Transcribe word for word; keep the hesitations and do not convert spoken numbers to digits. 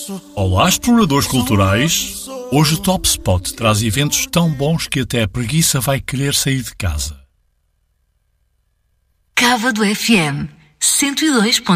Olá, exploradores culturais. Hoje o Top Spot traz eventos tão bons que até a preguiça vai querer sair de casa. Cava do F M cento e dois ponto